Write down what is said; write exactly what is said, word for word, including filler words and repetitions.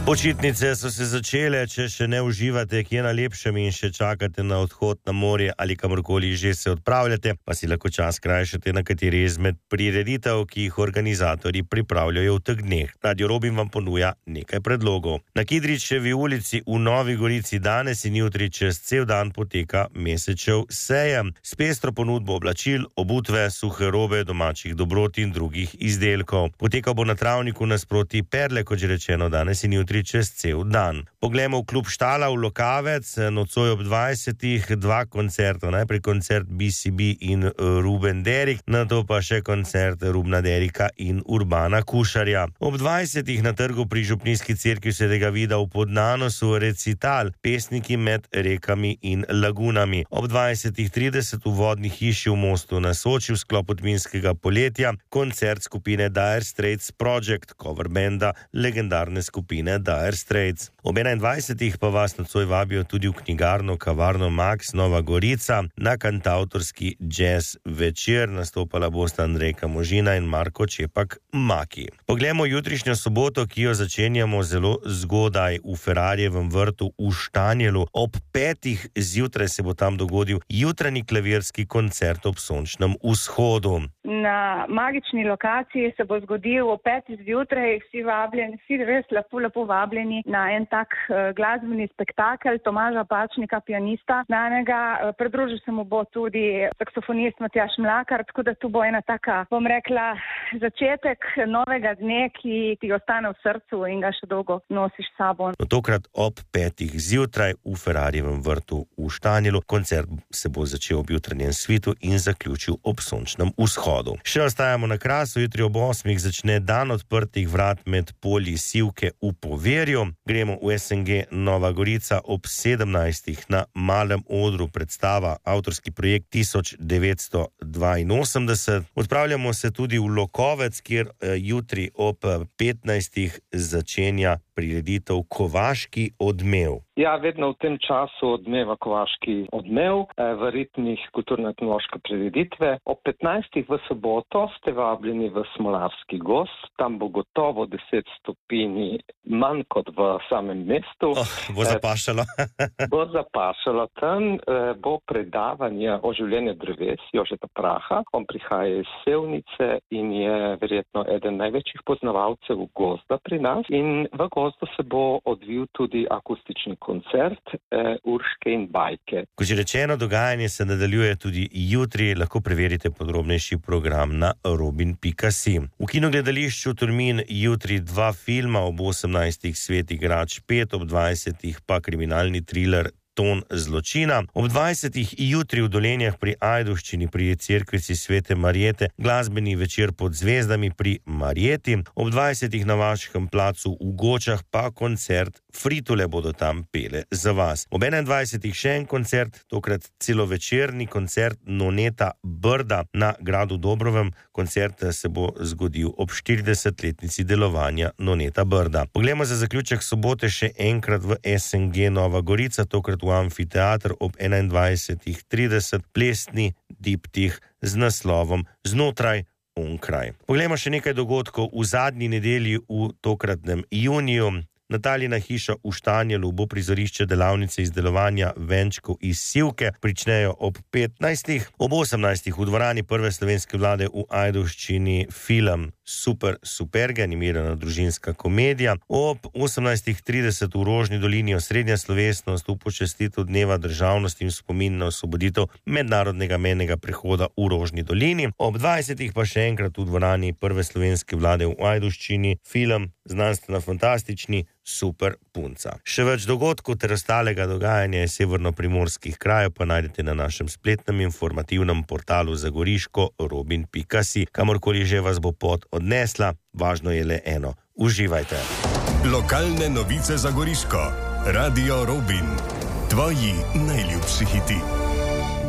Počitnice so se začele, če še ne uživate kje na lepšem in še čakate na odhod na morje ali kamorkoli že se odpravljate, pa si lahko čas krajšate na kateri izmed prireditev, ki jih organizatorji pripravljajo v teh dneh. Radio Robin vam ponuja nekaj predlogov. Na Kidričevi ulici v Novi Gorici danes in jutri čez cel dan poteka Mesečev sejem s pestro ponudbo oblačil, obutve, suhe robe, domačih dobrot in drugih izdelkov. Potekal bo na travniku nasproti Perle, kot že rečeno, danes in jutri čez cel dan. Poglejmo v klub Štala v Lokavec, nocoj ob dvajsetih dva koncerta, najprej koncert B C B in Ruben Derik, nato pa še koncert Rubna Derika in Urbana Kušarja. Ob dvajsetih na trgu pri Župnijski cerkvi Svetega Vida v Podnanosu recital Pesniki med rekami in lagunami. Ob dvajsetih trideset v Vodni hiši v Mostu na Soči v sklopu Tminskega poletja koncert skupine Dire Straits Project, cover benda legendarne skupine Dire Straits. Ob enaindvajsetih pa vas nocoj vabijo tudi v knjigarno Kavarno Max Nova Gorica na kantavtorski jazz večer. Nastopala bosta Andrejka Možina in Marko Čepak Maki. Poglejmo jutrišnjo soboto, ki jo začenjamo zelo zgodaj v Ferrarjevem vrtu v Štanjelu. Ob petih zjutraj se bo tam dogodil jutranji klavirski koncert ob sončnem vzhodu. Na magični lokaciji se bo zgodil ob petih zjutraj, vsi vabljeni, vsi res lepo, lepo vabljeni na en tak uh, glasbeni spektakel Tomaža Pačnika, pianista znanega. Uh, pridružil se mu bo tudi saksofonist Matjaž Mlakar, tako da tu bo ena taka, bom rekla, začetek novega dne, ki ti ostane v srcu in ga še dolgo nosiš s sabo. No, tokrat ob petih zjutraj v Ferrarjevem vrtu v Štanjelu. Koncert se bo začel ob jutranjem svitu in zaključil ob sončnem vzhodu. Še ostajamo na Krasu, jutri ob osmih začne dan odprtih vrat med polji Sivke v Poverju. Gremo v S N G Nova Gorica ob sedemnajstih na malem odru predstava avtorski projekt tisoč devetsto dvainosemdeset. Odpravljamo se tudi v Lokovec, kjer eh, jutri ob petnajstih začenja prireditev Kovaški odmev. Ja, vedno v tem času odmeva Kovaški odmev v ritmih kulturno-etnološke prireditve. Ob petnajstih v soboto ste vabljeni v Smolarski gozd. Tam bo gotovo deset stopinj manj kot v samem mestu. Oh, bo zapašalo. bo zapašalo. Tam bo predavanje o življenju dreves Jožeta Praha. On prihaja iz Sevnice in je verjetno eden največjih poznavalcev gozda pri nas. In v gozdu se bo odvil tudi akustični koncert eh, Urške in bajke. Kot že rečeno, dogajanje se nadaljuje tudi jutri, lahko preverite podrobnejši program na robin pika si. V kinogledališču Tolmin jutri dva filma, ob osemnajstih Svet igrač pet, ob dvajsetih pa kriminalni triler Ton zločina. Ob dvajsetih jutri v Dolenjah pri Ajdovščini pri cerkvici Svete Marjete glasbeni večer pod zvezdami pri Marjeti. Ob dvajsetih na Vaškem placu v Gočah pa koncert Fritule bodo tam pele za vas. Ob enaindvajsetih še en koncert, tokrat celovečerni koncert Noneta Brda na gradu Dobrovem. Koncert se bo zgodil ob štiridesetletnici delovanja Noneta Brda. Poglejmo za zaključek sobote še enkrat v S N G Nova Gorica, tokrat v amfiteater ob enaindvajsetih trideset plesni diptih z naslovom Znotraj, onkraj. Poglejmo še nekaj dogodkov v zadnji nedelji v tokratnem juniju. Natalijina hiša v Štanjelu bo prizorišče delavnice izdelovanja venčkov iz sivke, pričnejo ob petnajstih, ob osemnajstih v dvorani Prve slovenske vlade v Ajdovščini film Super Superge, animirana družinska komedija. Ob osemnajstih trideset v Rožni dolini osrednja slovesnost v počastitev dneva državnosti in spomin na osvoboditev mednarodnega mejnega prehoda v Rožni dolini. Ob dvajsetih pa še enkrat v dvorani Prve slovenske vlade v Ajdovščini film znanstveno-fantastični Super punca. Še več dogodkov ter ostalega dogajanja iz severno-primorskih krajev pa najdete na našem spletnem informativnem portalu zagoriško robin pika si. Kamorkoli že vas bo pot odnesla, važno je le eno. Uživajte. Lokalne novice za Goriško. Radio Robin. Tvoji najljubši hiti.